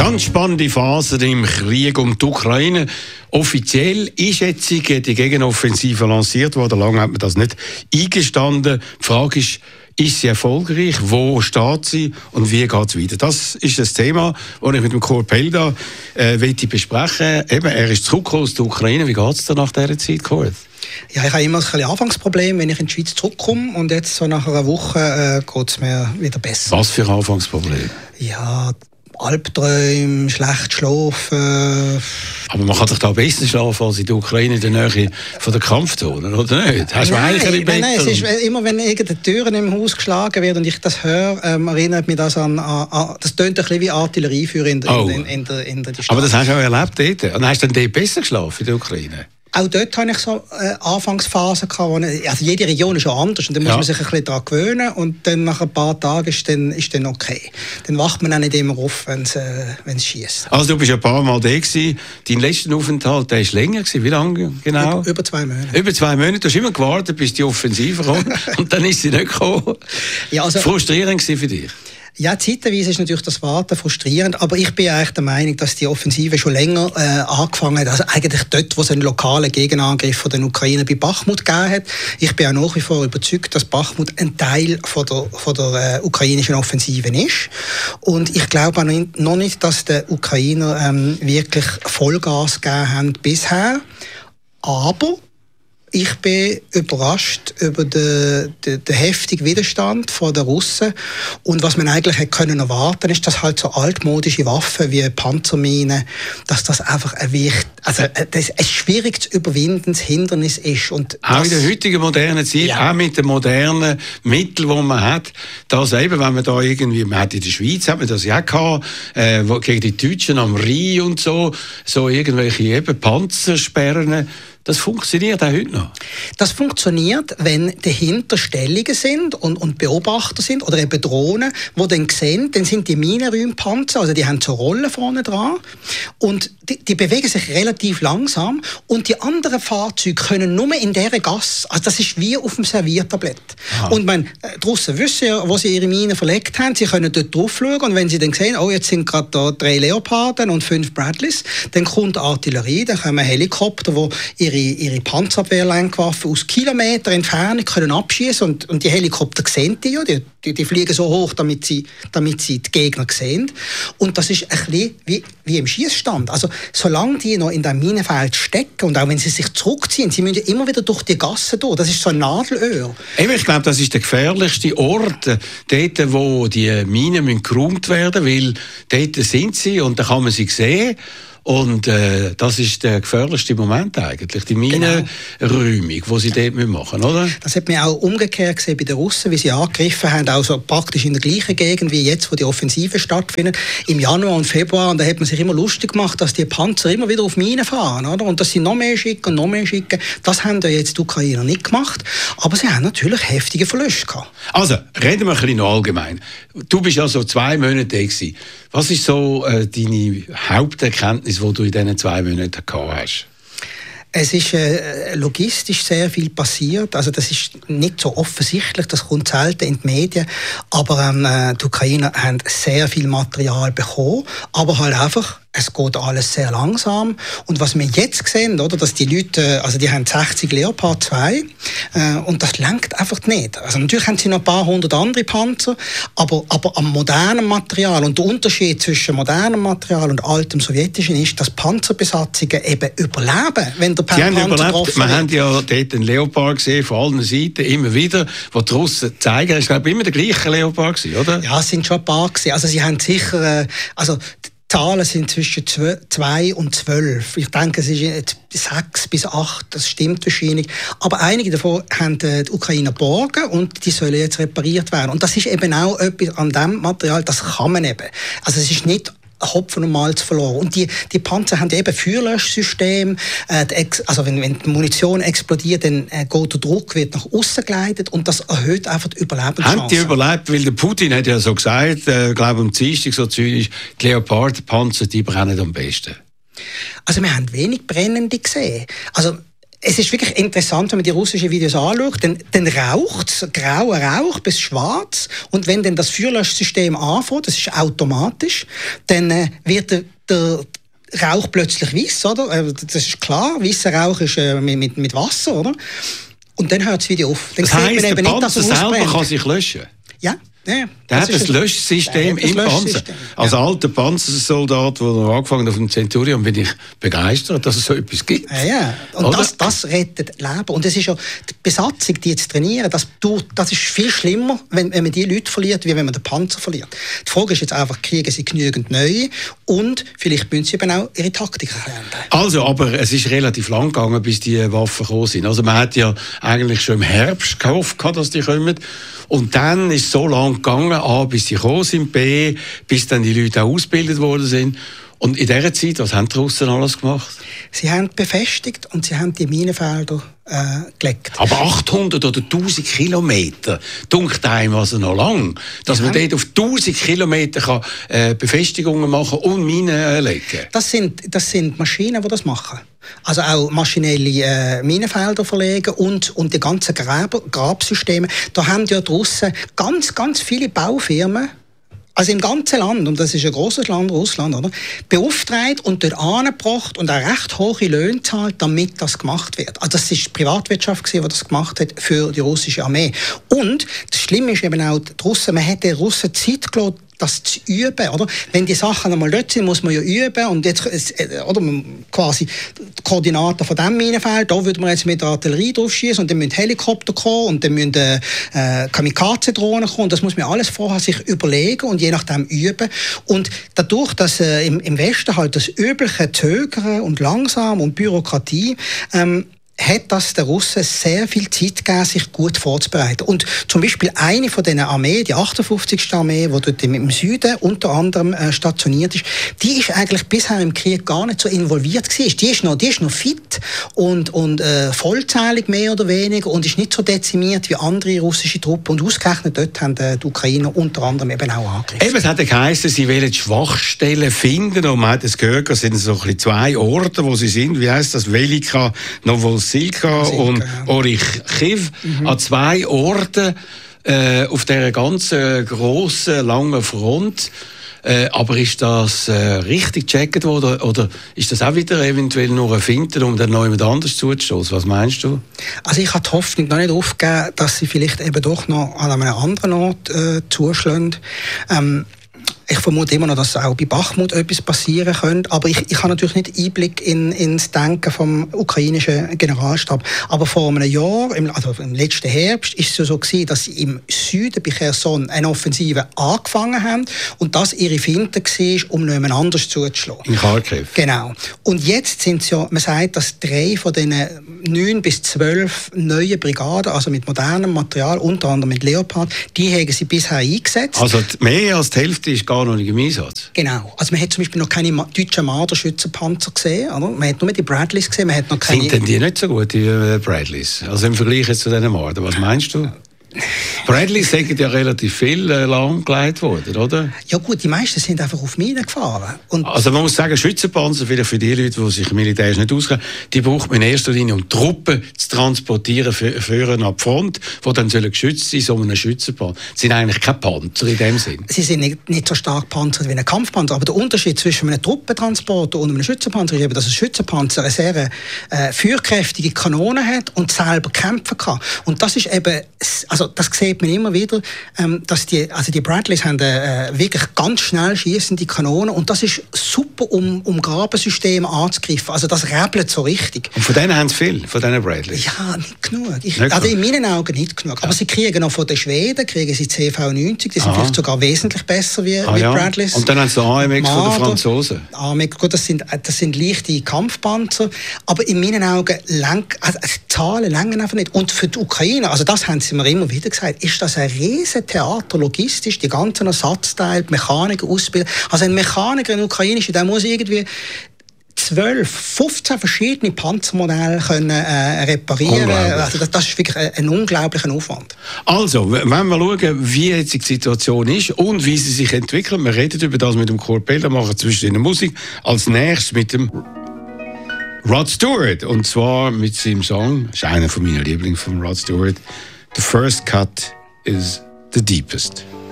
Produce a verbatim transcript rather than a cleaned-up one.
Ganz spannende Phase im Krieg um die Ukraine. Offiziell ist jetzt die Gegenoffensive lanciert worden. Lange hat man das nicht eingestanden. Die Frage ist, ist sie erfolgreich? Wo steht sie? Und wie geht es weiter? Das ist das Thema, das ich mit dem Kurt Pelda äh, besprechen will. Eben, er ist zurückgekommen aus der Ukraine. Wie geht es dir nach dieser Zeit, Kurt? Ja, ich habe immer ein bisschen Anfangsproblem, wenn ich in die Schweiz zurückkomme. Und jetzt, so nach einer Woche, äh, geht es mir wieder besser. Was für ein Anfangsproblem? Ja, Albträume, schlecht schlafen. Aber man kann doch da besser schlafen als in der Ukraine in der Nähe von der Kampfzone, oder nicht? Hast du nein, im Bett? Nein, es ist immer, wenn irgendeine Tür im Haus geschlagen wird und ich das höre, ähm, erinnert mich das an, an, an das tönt ein bisschen wie Artillerieführer in, oh. in, in, in, der, in der Stadt. Aber das hast du auch erlebt dort. Und hast du dann dort besser geschlafen in der Ukraine? Auch dort hatte ich so äh, Anfangsphasen. Gehabt, ich, also jede Region ist ja anders und dann muss ja. man sich ein bisschen daran gewöhnen und dann nach ein paar Tagen ist dann, ist dann okay. Dann wacht man auch nicht immer auf, wenn es äh, schiesst. Also du bist ein paar Mal da gewesen. Dein letzter Aufenthalt, der war länger gewesen. Wie lange genau? Über, über zwei Monate. Über zwei Monate. Du hast immer gewartet, bis die Offensive kommt und dann ist sie nicht gekommen. Ja, also, frustrierend gewesen für dich? Ja, zeitweise ist natürlich das Warten frustrierend, aber ich bin eigentlich der Meinung, dass die Offensive schon länger äh, angefangen hat. Also eigentlich dort, wo es einen lokalen Gegenangriff von den Ukrainer bei Bachmut gegeben hat. Ich bin auch nach wie vor überzeugt, dass Bachmut ein Teil von der, von der äh, ukrainischen Offensive ist. Und ich glaube auch noch nicht, dass die Ukrainer ähm, wirklich Vollgas gegeben haben bisher. Aber ich bin überrascht über den, den, den heftigen Widerstand der Russen. Und was man eigentlich hätte können erwarten, ist, dass halt so altmodische Waffen wie Panzerminen, dass das einfach ein, wichtig, also ein schwierig zu überwindendes Hindernis ist. Und auch in der heutigen modernen Zeit, ja. auch mit den modernen Mitteln, die man hat, dass eben, wenn man da irgendwie, man hat in der Schweiz hat man das ja gehabt, äh, gegen die Deutschen am Rhein und so, so irgendwelche eben Panzersperren. Das funktioniert auch heute noch. Das funktioniert, wenn dahinter Stellungen sind und, und Beobachter sind oder eben Drohnen, die dann sehen, dann sind die Minenräumpanzer, also die haben so Rollen vorne dran und die, die bewegen sich relativ langsam und die anderen Fahrzeuge können nur in dieser Gasse, also das ist wie auf dem Serviertablett. Ah. Und man, die Russen wissen ja, wo sie ihre Minen verlegt haben, sie können dort drauf schauen und wenn sie dann sehen, oh, jetzt sind gerade da drei Leoparden und fünf Bradleys, dann kommt Artillerie, dann kommen Helikopter, die ihre ihre Panzerabwehrlenkwaffen aus Kilometern Entfernung können abschießen und, und die Helikopter sehen die ja, die, die, die fliegen so hoch, damit sie, damit sie die Gegner sehen. Und das ist ein bisschen wie, wie im Schießstand. Also solange die noch in diesem Minenfeld stecken und auch wenn sie sich zurückziehen, sie müssen ja immer wieder durch die Gassen durch. Das ist so ein Nadelöhr. Eben, ich glaube, das ist der gefährlichste Ort, dort, wo die Minen geräumt werden müssen, weil dort sind sie und da kann man sie sehen. Und äh, das ist der gefährlichste Moment eigentlich, die Minenräumung, genau. die sie dort machen müssen, oder? Das hat man auch umgekehrt gesehen bei den Russen, wie sie angegriffen haben, also praktisch in der gleichen Gegend wie jetzt, wo die Offensive stattfindet, im Januar und Februar. Und da hat man sich immer lustig gemacht, dass die Panzer immer wieder auf Minen fahren, oder? Und dass sie noch mehr schicken und noch mehr schicken. Das haben ja jetzt die Ukrainer nicht gemacht. Aber sie haben natürlich heftige Verluste gehabt. Also, reden wir ein bisschen noch allgemein. Du bist ja so zwei Monate da gewesen. Was ist so äh, deine Haupterkenntnis, die du in diesen zwei Monaten gehabt hast? Es ist äh, logistisch sehr viel passiert. Also das ist nicht so offensichtlich, das kommt selten in die Medien. Aber ähm, die Ukrainer haben sehr viel Material bekommen, aber halt einfach, es geht alles sehr langsam. Und was wir jetzt sehen, oder, dass die Leute, also die haben sechzig Leopard zwei äh, und das lenkt einfach nicht. Also natürlich haben sie noch ein paar hundert andere Panzer, aber, aber am modernen Material und der Unterschied zwischen modernem Material und altem sowjetischen ist, dass Panzerbesatzungen eben überleben, wenn der die haben überlebt. Wir haben ja dort einen Leopard gesehen, von allen Seiten, immer wieder, wo die Russen zeigen. Es war immer der gleiche Leopard, oder? Ja, es sind schon ein paar gewesen. Also sie haben sicher, äh, also die Zahlen sind zwischen zwei und zwölf. Ich denke, es ist sechs bis acht, das stimmt wahrscheinlich. Aber einige davon haben die Ukrainer geborgen und die sollen jetzt repariert werden. Und das ist eben auch etwas an diesem Material, das kann man eben. Also es ist nicht Hopfen und Malz verloren. Und die, die Panzer haben eben Feuerlöschsystem. Äh, also wenn, wenn die Munition explodiert, dann äh, geht der Druck wird nach außen geleitet und das erhöht einfach die Überlebenschancen. Haben die überlebt? Weil der Putin hat ja so gesagt, äh, glaube am Dienstag so zynisch, die Leopard-Panzer, die brennen am besten. Also wir haben wenig Brennende gesehen. Also es ist wirklich interessant, wenn man die russischen Videos anschaut, dann, dann raucht es, grauer Rauch bis schwarz, und wenn dann das Feuerlöschsystem anfängt, das ist automatisch, dann äh, wird der, der Rauch plötzlich weiß, oder? Das ist klar, weißer Rauch ist äh, mit, mit Wasser, oder? Und dann hört das Video auf. Dann das heisst, der Panzer selber kann sich löschen? Ja. Ja, der hat das Löschsystem im Panzer. Als ja. alter Panzersoldat, der noch angefangen auf dem Centurion, bin ich begeistert, dass es so etwas gibt. Ja, ja. Und das, das rettet Leben. Und es ist ja die Besatzung, die jetzt trainieren, das, das ist viel schlimmer, wenn, wenn man die Leute verliert, wie wenn man den Panzer verliert. Die Frage ist jetzt einfach, kriegen sie genügend neue, und vielleicht müssen sie eben auch ihre Taktik erlernen. Also, aber es ist relativ lang gegangen, bis die Waffen gekommen sind. Also man hat ja eigentlich schon im Herbst gehofft, dass die kommen. Und dann ist es so lang gegangen, A, bis sie gekommen sind, B, bis dann die Leute auch ausgebildet worden sind. Und in dieser Zeit, was haben die Russen alles gemacht? Sie haben befestigt und sie haben die Minenfelder äh, gelegt. Aber achthundert oder tausend Kilometer, dunkt einem also noch lang, dass ja. man dort auf tausend Kilometer kann, äh, Befestigungen machen und Minen äh, legen. Das sind, das sind Maschinen, die das machen. Also auch maschinelle äh, Minenfelder verlegen und, und die ganzen Gräber, Grabsysteme. Da haben ja die Russen ganz, ganz viele Baufirmen, also im ganzen Land, und das ist ein grosses Land, Russland, oder, beauftragt und dort angebracht und auch recht hohe Löhne zahlt, damit das gemacht wird. Also das war die Privatwirtschaft, die das gemacht hat für die russische Armee. Und das Schlimme ist eben auch, die Russen, man hat den Russen Zeit gelassen, das zu üben, oder? Wenn die Sachen einmal dort sind, muss man ja üben, und jetzt, oder, quasi die Koordinaten von diesem Minenfeld, da würde man jetzt mit der Artillerie drauf schießen, und dann müssen Helikopter kommen, und dann müssen äh, Kamikaze-Drohnen kommen, und das muss man alles vorher sich überlegen und je nachdem üben. Und dadurch, dass äh, im, im Westen halt das übliche Zögern und langsam und Bürokratie, ähm, hat das der Russen sehr viel Zeit gegeben, sich gut vorzubereiten. Und zum Beispiel eine von diesen Armee, die achtundfünfzigste Armee, die dort im Süden unter anderem äh, stationiert ist, die ist eigentlich bisher im Krieg gar nicht so involviert gewesen. Die ist noch, die ist noch fit und, und äh, vollzählig mehr oder weniger und ist nicht so dezimiert wie andere russische Truppen. Und ausgerechnet dort haben die Ukrainer unter anderem eben auch angegriffen. Eben, es hat geheißen, sie wollen Schwachstellen finden, und man hat es gehört, es sind so ein bisschen zwei Orte, wo sie sind. Wie heisst das? Velika, Novosibirsk Silka und Orikhiv, mhm. an zwei Orten äh, auf dieser ganzen grossen, langen Front. Äh, aber ist das äh, richtig gecheckt worden, oder ist das auch wieder eventuell nur ein Finter, um dann noch jemand anders zuzustoßen? Was meinst du? Also ich habe die Hoffnung noch nicht aufgegeben, dass sie vielleicht eben doch noch an einem anderen Ort äh, zuschlagen. Ähm, Ich vermute immer noch, dass auch bei Bachmut etwas passieren könnte. Aber ich, ich habe natürlich nicht Einblick in, ins Denken vom ukrainischen Generalstab. Aber vor einem Jahr, im, also im letzten Herbst, ist es ja so gewesen, dass sie im Süden bei Cherson eine Offensive angefangen haben und das ihre Finte war, um jemand anders zuzuschlagen. In Kharkiv. Genau. Und jetzt sind es ja, man sagt, dass drei von diesen neun bis zwölf neuen Brigaden, also mit modernem Material, unter anderem mit Leopard, die haben sie bisher eingesetzt. Also mehr als die Hälfte ist gar noch nicht im Einsatz. Genau. Also man hat zum Beispiel noch keine deutschen Marderschützenpanzer gesehen. Oder? Man hat nur die Bradleys gesehen. Man hat noch keine... Sind denn die nicht so gut, die Bradleys? Also im Vergleich jetzt zu diesen Marder. Was meinst du? Bradleys sind ja relativ viel äh, lahmgelegt worden, oder? Ja gut, die meisten sind einfach auf Minen gefahren. Und also man muss sagen, Schützenpanzer, vielleicht für die Leute, die sich militärisch nicht auskennen, die braucht man in erster Linie, um Truppen zu transportieren, führen ab die Front, die dann sollen geschützt sein, so einen Schützenpanzer. Sie sind eigentlich keine Panzer in dem Sinn. Sie sind nicht, nicht so stark panzert wie ein Kampfpanzer, aber der Unterschied zwischen einem Truppentransporter und einem Schützenpanzer ist eben, dass ein Schützenpanzer eine sehr äh, feuerkräftige Kanone hat und selber kämpfen kann. Und das ist eben, also das sieht man immer wieder, ähm, dass die, also die Bradleys haben äh, wirklich ganz schnell schießende Kanonen und das ist super, um, um Grabensysteme anzugreifen. Also das räbelt so richtig. Und von denen haben sie viel, von diesen Bradleys? Ja, nicht genug. Ich, nicht also in meinen Augen nicht genug. Aber ja. Sie kriegen auch von den Schweden, kriegen sie C V neunzig, die sind Aha. vielleicht sogar wesentlich besser wie, ah, wie ja. Bradleys. Und dann haben sie A M X von den Franzosen. A M X, gut, das sind, das sind leichte Kampfpanzer, aber in meinen Augen, lenk, also die Zahlen länger einfach nicht. Und für die Ukraine, also das haben sie mir immer wieder gesagt, ist das ein riesen Theater, logistisch, die ganzen Ersatzteile, die Mechaniker ausbilden. Also ein Mechaniker in Ukrainisch, der muss irgendwie zwölf, fünfzehn verschiedene Panzermodelle können, äh, reparieren. Also das, das ist wirklich ein, ein unglaublicher Aufwand. Also, wenn wir schauen, wie jetzt die Situation ist und wie sie sich entwickelt, wir reden über das mit dem Kurt Pelder, machen zwischen der Musik, als nächstes mit dem Rod Stewart. Und zwar mit seinem Song, das ist einer von meinen Lieblingen von Rod Stewart, The First Cut is the Deepest.